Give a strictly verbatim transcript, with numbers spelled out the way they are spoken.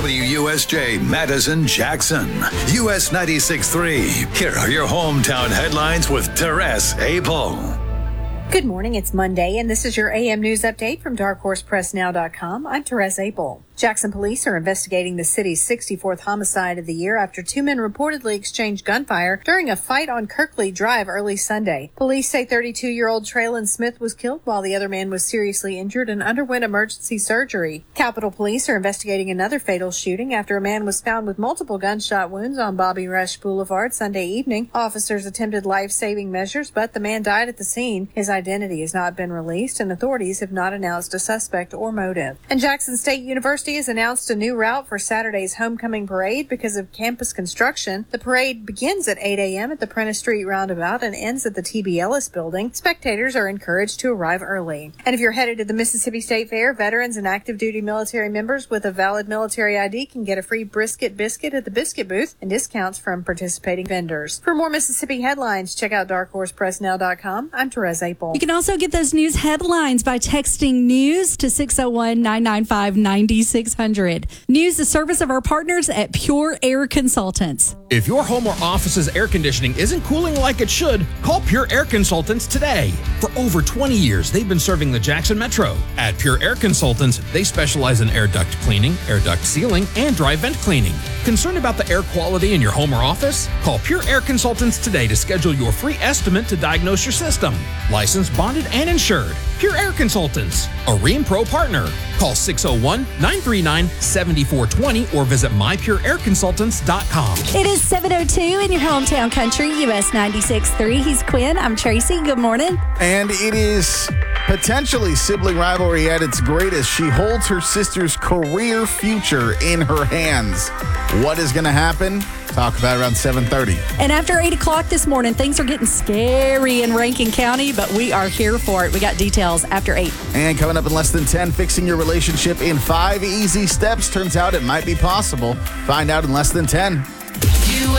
W U S J Madison Jackson, U S ninety-six point three. Here are your hometown headlines with Therese Apel. Good morning. It's Monday, and this is your A M News Update from dark horse press now dot com. I'm Therese Apel. Jackson police are investigating the city's sixty-fourth homicide of the year after two men reportedly exchanged gunfire during a fight on Kirkley Drive early Sunday. Police say thirty-two-year-old Traylon Smith was killed while the other man was seriously injured and underwent emergency surgery. Capitol Police are investigating another fatal shooting after a man was found with multiple gunshot wounds on Bobby Rush Boulevard Sunday evening. Officers attempted life-saving measures, but the man died at the scene. His identity has not been released, and authorities have not announced a suspect or motive. And Jackson State University has announced a new route for Saturday's homecoming parade because of campus construction. The parade begins at eight a.m. at the Prentice Street roundabout and ends at the T B Ellis building. Spectators are encouraged to arrive early. And if you're headed to the Mississippi State Fair, veterans and active duty military members with a valid military I D can get a free brisket biscuit at the biscuit booth and discounts from participating vendors. For more Mississippi headlines, check out dark horse press now dot com. I'm Therese Apel. You can also get those news headlines by texting news to six oh one, nine nine five, nine six hundred. News, the service of our partners at Pure Air Consultants. If your home or office's air conditioning isn't cooling like it should, call Pure Air Consultants today. For over twenty years, they've been serving the Jackson Metro. At Pure Air Consultants, they specialize in air duct cleaning, air duct sealing, and dry vent cleaning. Concerned about the air quality in your home or office? Call Pure Air Consultants today to schedule your free estimate to diagnose your system. Licensed, bonded, and insured. Pure Air Consultants, a Ream Pro partner. Call six oh one, nine three nine, seven four two oh or visit my pure air consultants dot com. It is seven oh two in your hometown country, U S ninety-six point three. He's Quinn. I'm Tracy. Good morning. And it is potentially sibling rivalry at its greatest. She holds her sister's career future in her hands. What is going to happen? Talk about it around seven thirty. And after eight o'clock this morning, things are getting scary in Rankin County, but we are here for it. We got details after eight. And coming up in less than ten, fixing your relationship in five easy steps. Turns out it might be possible. Find out in less than ten.